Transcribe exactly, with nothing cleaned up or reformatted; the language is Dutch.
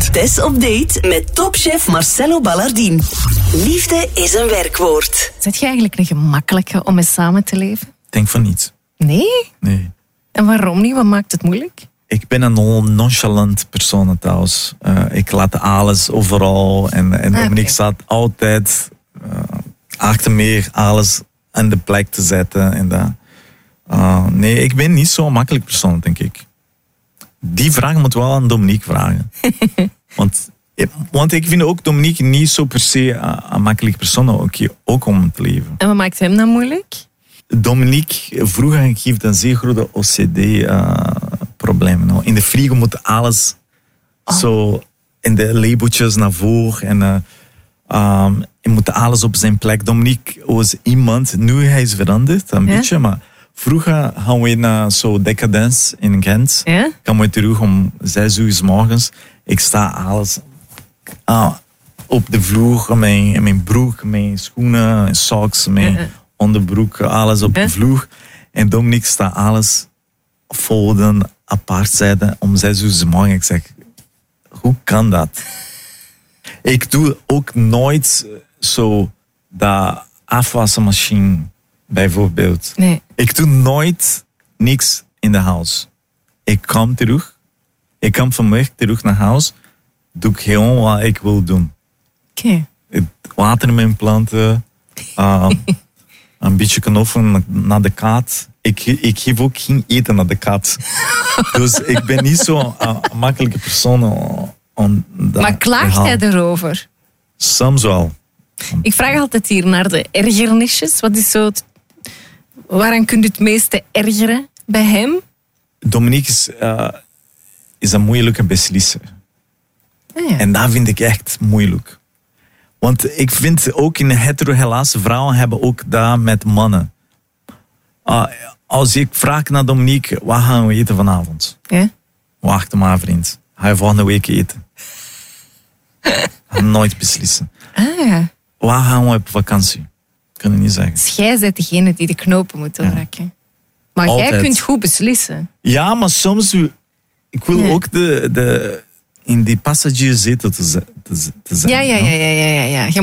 Tess op date met topchef Marcelo Ballardin. Liefde is een werkwoord. Zet je eigenlijk een gemakkelijke om mee samen te leven? Ik denk van niet. Nee? Nee. En waarom niet? Wat maakt het moeilijk? Ik ben een nonchalant persoon thuis. Uh, ik laat alles overal. En, en Ah, Dominique okay. staat altijd uh, achter me alles aan de plek te zetten. En dat. Uh, nee, ik ben niet zo'n makkelijk persoon, denk ik. Die vraag moet wel aan Dominique vragen. want, want ik vind ook Dominique niet zo per se een makkelijk persoon ook, ook om te leven. En wat maakt hem dan moeilijk? Dominique, vroeger heeft een zeer grote O C D-probleem. Uh, in de frigo moet alles oh. zo in de labeltjes naar voren. En uh, um, je moet alles op zijn plek. Dominique was iemand, nu hij is veranderd een ja? beetje, maar vroeger gaan we naar zo Decadence in Gent. Ja? Gaan we terug om zes uur 's morgens. Ik sta alles uh, op de vloer, mijn, mijn broek, mijn schoenen, mijn socks, mijn uh-uh. onderbroek, alles op de vloer. En Dominique staat alles folden, apart zetten om zes uur 's morgens. Ik zeg, hoe kan dat? Ik doe ook nooit zo dat afwasmachine, bijvoorbeeld. Nee. Ik doe nooit niks in de huis. Ik kom terug. Ik kom van weg terug naar huis. Doe ik gewoon wat ik wil doen. Oké. Okay. Water in mijn planten. Uh, een beetje knoffen naar de kat. Ik, ik geef ook geen eten naar de kat. Dus ik ben niet zo'n uh, makkelijke persoon. On, maar klaagt hij erover? Soms wel. Ik vraag altijd hier naar de ergernisjes. Wat is zo het, waaraan kun je het meeste ergeren bij hem? Dominique is, uh, is een moeilijke beslisser. Ah, ja. En dat vind ik echt moeilijk. Want ik vind ook in hetero-helaas, vrouwen hebben ook dat met mannen. Uh, als ik vraag naar Dominique, wat gaan we eten vanavond? Ja? Wacht maar, vriend. Ga je volgende week eten? Ga nooit beslissen. Ah, ja. Waar gaan we op vakantie? Kan ik niet zeggen. Dus jij bent degene die de knopen moet doorhakken. Ja. Maar Altijd. Jij kunt goed beslissen. Ja, maar soms... Ik wil ja. ook de, de, in die passagierszetel te, te, te zijn. Ja, ja, ja, ja, ja, ja.